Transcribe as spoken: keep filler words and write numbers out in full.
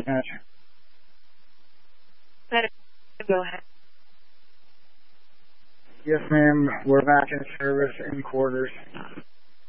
dispatch. Go ahead. Yes, ma'am. We're back in service in quarters.